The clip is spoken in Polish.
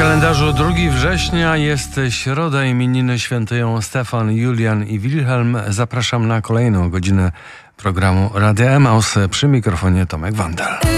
kalendarzu 2 września jest środa, imieniny świętują Stefan, Julian i Wilhelm. Zapraszam na kolejną godzinę programu Radia Emaus. Przy mikrofonie Tomek Wandel.